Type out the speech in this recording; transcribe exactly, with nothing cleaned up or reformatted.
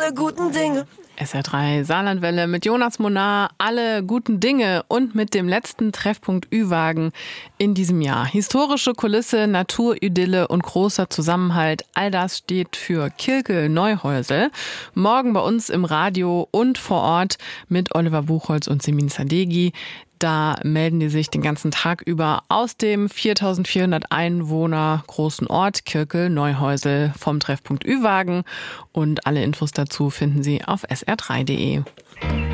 alle guten Dinge. S R drei Saarlandwelle mit Jonas Monar, alle guten Dinge und mit dem letzten Treffpunkt Ü-Wagen in diesem Jahr. Historische Kulisse, Naturidylle und großer Zusammenhalt, all das steht für Kirkel Neuhäusel. Morgen bei uns im Radio und vor Ort mit Oliver Buchholz und Semin Sadeghi. Da melden die sich den ganzen Tag über aus dem viertausendvierhundert Einwohner großen Ort Kirkel Neuhäusel vom Treffpunkt Ü-Wagen. Und alle Infos dazu finden Sie auf s r drei punkt d e.